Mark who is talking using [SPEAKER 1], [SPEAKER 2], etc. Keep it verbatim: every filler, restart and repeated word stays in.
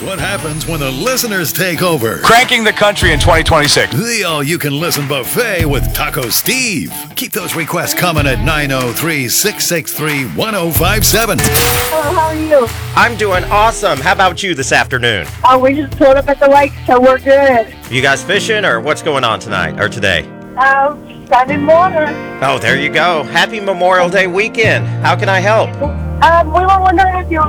[SPEAKER 1] what happens when the listeners take over.
[SPEAKER 2] Cranking the country in twenty twenty-six.
[SPEAKER 1] The all-you-can-listen buffet with Taco Steve. Keep those requests coming at nine oh three, six six three, one oh five seven.
[SPEAKER 3] Hello, how are you?
[SPEAKER 4] I'm doing awesome. How about you this afternoon?
[SPEAKER 3] Oh, we just pulled up at the lake, so we're good.
[SPEAKER 4] You guys fishing or what's going on tonight or today?
[SPEAKER 3] Um, standing water.
[SPEAKER 4] Oh, there you go. Happy Memorial Day weekend. How can I help?
[SPEAKER 3] Um, we were wondering if you